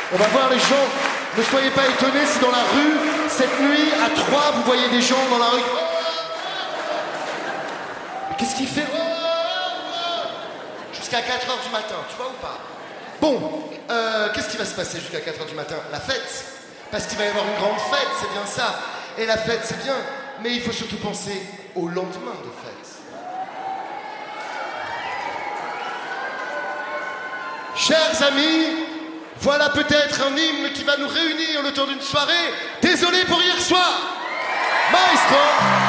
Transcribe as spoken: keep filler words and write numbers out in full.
On va voir les gens. Ne soyez pas étonnés si dans la rue, cette nuit, à trois, vous voyez des gens dans la rue. Mais qu'est-ce qu'il fait? Jusqu'à quatre heures du matin, tu vois ou pas? Bon, euh, qu'est-ce qui va se passer jusqu'à quatre heures du matin? La fête. Parce qu'il va y avoir une grande fête, c'est bien ça. Et la fête, c'est bien. Mais il faut surtout penser au lendemain de fête. Chers amis, voilà peut-être un hymne qui va nous réunir le temps d'une soirée. Désolé pour hier soir. Maestro.